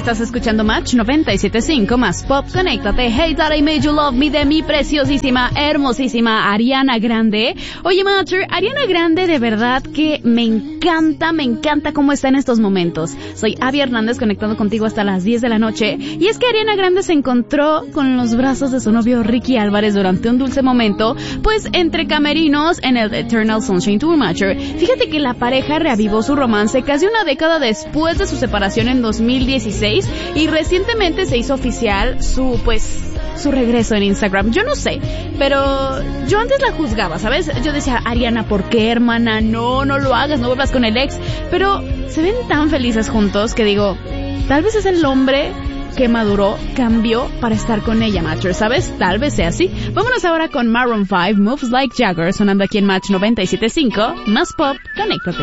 Estás escuchando Match 97.5 más Pop. Conéctate. Hey That I Made You Love Me de mi preciosísima, hermosísima Ariana Grande. Oye, Matcher, Ariana Grande de verdad que me encanta cómo está en estos momentos. Soy Abby Hernández conectando contigo hasta las 10 de la noche. Y es que Ariana Grande se encontró con los brazos de su novio Ricky Álvarez durante un dulce momento, pues entre camerinos en el Eternal Sunshine Tour, Matcher. Fíjate que la pareja reavivó su romance casi una década después de su separación en 2016 y recientemente se hizo oficial su regreso en Instagram. Yo no sé, pero yo antes la juzgaba, ¿sabes? Yo decía, Ariana, ¿por qué, hermana? No lo hagas, no vuelvas con el ex. Pero se ven tan felices juntos que digo, tal vez es el hombre que maduró, cambió para estar con ella, Matcher, ¿sabes? Tal vez sea así. Vámonos ahora con Maroon 5, Moves Like Jagger, sonando aquí en Match 97.5, más Pop, conéctate.